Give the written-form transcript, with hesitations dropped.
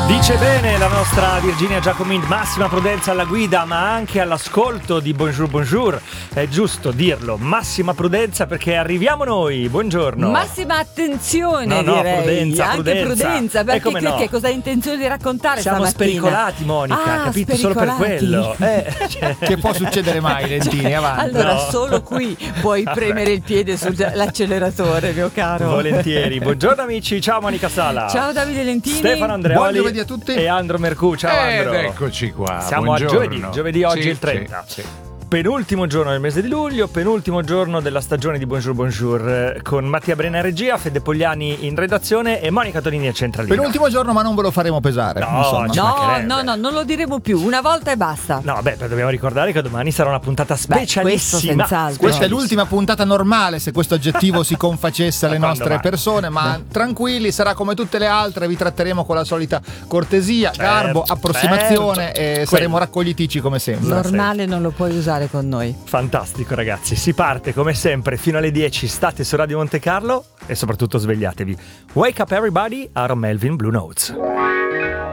Dice bene la nostra Virginia Giacomin, massima prudenza alla guida ma anche all'ascolto di Bonjour Bonjour, è giusto dirlo, massima prudenza perché arriviamo noi, buongiorno. Massima attenzione, no, direi, prudenza, anche prudenza, perché no? che cosa hai intenzione di raccontare Siamo stamattina? Spericolati, Monica, capito? Solo per quello. Che può succedere mai, Lentini, avanti. Allora, No. solo qui puoi premere il piede sull'acceleratore, mio caro. Volentieri, buongiorno amici, ciao Monica Sala. Ciao Davide Lentini. Stefano Andreoli. Buon giovedì a tutti. E Andro Mercù, ciao Andro. Ed eccoci qua. Siamo buongiorno. a giovedì oggi Sì, il 30. sì. Penultimo giorno del mese di luglio, penultimo giorno della stagione di Bonjour Bonjour, con Mattia Brena in regia, Fede Pogliani in redazione e Monica Tonini a centralino. Penultimo giorno, ma non ve lo faremo pesare. No, insomma. ci No, mancherebbe. no, non lo diremo più, una volta e basta. No, beh, dobbiamo ricordare che domani sarà una puntata questo specialissima. senz'altro. Questa è l'ultima puntata normale, se questo aggettivo si confacesse alle Quando nostre mai? persone, ma tranquilli, sarà come tutte le altre, vi tratteremo con la solita cortesia, garbo, approssimazione e saremo raccoglitici come sempre. Normale non lo puoi usare con noi. Fantastico ragazzi, si parte come sempre fino alle 10, state su Radio Monte Carlo e soprattutto svegliatevi. Wake up everybody, Aaron Melvin, Blue Notes.